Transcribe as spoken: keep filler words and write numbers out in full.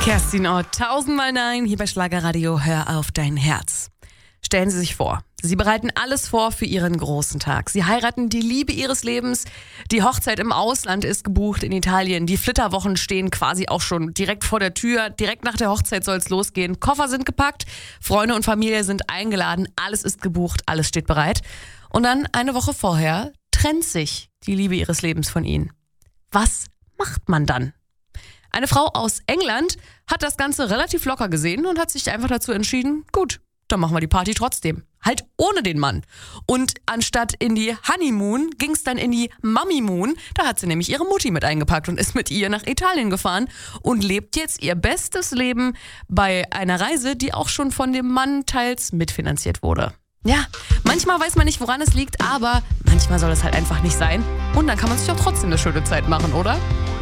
Kerstin Ott, tausendmal nein, hier bei Schlagerradio, hör auf dein Herz. Stellen Sie sich vor, Sie bereiten alles vor für Ihren großen Tag. Sie heiraten die Liebe Ihres Lebens, die Hochzeit im Ausland ist gebucht in Italien, die Flitterwochen stehen quasi auch schon direkt vor der Tür, direkt nach der Hochzeit soll es losgehen, Koffer sind gepackt, Freunde und Familie sind eingeladen, alles ist gebucht, alles steht bereit. Und dann eine Woche vorher trennt sich die Liebe Ihres Lebens von Ihnen. Was macht man dann? Eine Frau aus England hat das Ganze relativ locker gesehen und hat sich einfach dazu entschieden, gut, dann machen wir die Party trotzdem. Halt ohne den Mann. Und anstatt in die Honeymoon ging es dann in die Mummymoon. Da hat sie nämlich ihre Mutti mit eingepackt und ist mit ihr nach Italien gefahren und lebt jetzt ihr bestes Leben bei einer Reise, die auch schon von dem Mann teils mitfinanziert wurde. Ja, manchmal weiß man nicht, woran es liegt, aber manchmal soll es halt einfach nicht sein. Und dann kann man sich auch trotzdem eine schöne Zeit machen, oder?